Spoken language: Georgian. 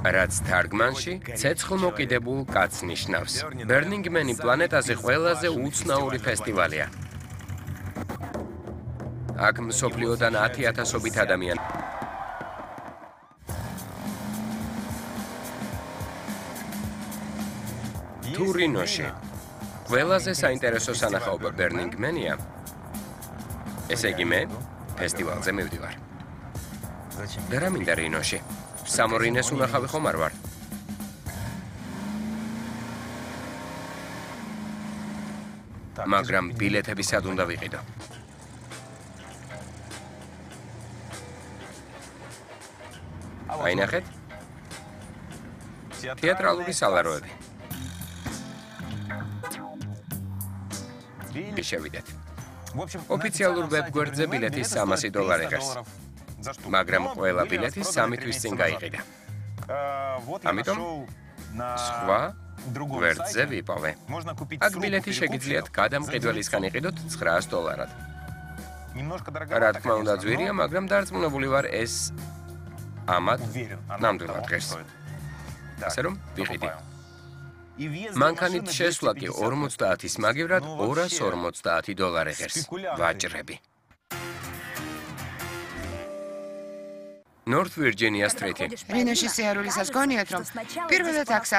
რაც თარგმანში ცეცხლმოკიდებულ კაცს ნიშნავს. Burning Man-ი პლანეტაზე ყველაზე უცნაური ფესტივალია. აქ მსოფლიოდან 10,000-ობით ადამიანი. თურინოში ყველაზე საინტერესო სანახაობა Burning Man-ია. ესე იგი მე ფესტივალზე მივდივარ. და რა მინდა რინოში? სამორინეს უნახავი ხომ არ ვარ? მაგრამ ბილეთები სად უნდა ვიყიდო? აი ნახეთ? თეატრალური სალაროები. შევიდეთ. ოფიციალურ ვებგვერდზე ბილეთი $300 ღირს. მაგრამ ყველა ბილეთი 3 თვის წინ გაიყიდა. ამიტომ სხვა გვერდზე ვიპოვე. აქ ბილეთი შეგიძლიათ გადამყიდველისგან იყიდოთ $900. რა თქმა უნდა ძვირია, მაგრამ დარწმუნებული ვარ ეს ამათ ნამდვილად ღირს. ასე რომ ვიყიდი. მანქანით შესვლა კი 50-ის მაგივრად $250 ღირს. ვაჭრები. North Virginia Street-ი. რინოში სიარულისას გონიათ, რომ პირველად აქ